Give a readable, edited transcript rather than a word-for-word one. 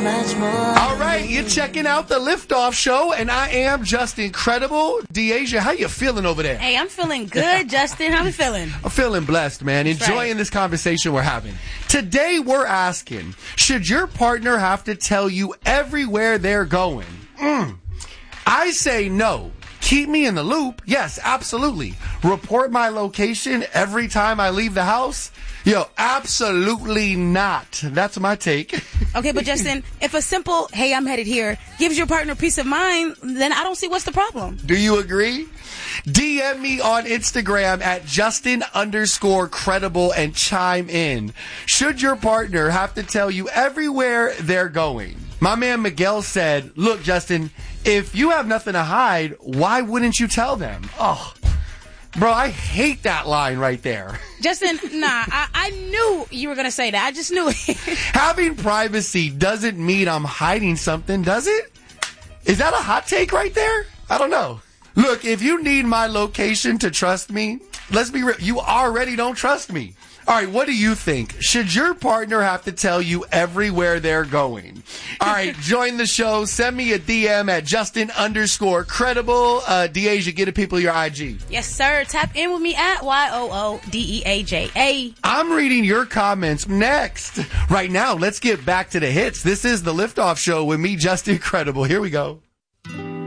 much more. All right, you're checking out the Liftoff Show, and I am Justin Credible. Deasia, how you feeling over there? Hey, I'm feeling good, Justin. How you feeling? I'm feeling blessed, man. Enjoying this conversation we're having. Today, we're asking, should your partner have to tell you everywhere they're going? I say no. Keep me in the loop. Yes, absolutely. Report my location every time I leave the house? Yo, absolutely not. That's my take. Okay, but Justin, if a simple, hey, I'm headed here, gives your partner peace of mind, then I don't see what's the problem. Do you agree? DM me on Instagram at Justin_credible and chime in. Should your partner have to tell you everywhere they're going? My man Miguel said, look, Justin, if you have nothing to hide, why wouldn't you tell them? Oh, bro, I hate that line right there. Justin, nah, I knew you were going to say that. I just knew it. Having privacy doesn't mean I'm hiding something, does it? Is that a hot take right there? I don't know. Look, if you need my location to trust me, let's be real, you already don't trust me. All right, what do you think? Should your partner have to tell you everywhere they're going? All right, join the show. Send me a DM at Justin_credible. Deasia, get the people your IG. Yes, sir. Tap in with me at YOODEAJA. I'm reading your comments next. Right now, let's get back to the hits. This is the Liftoff Show with me, Justin Credible. Here we go.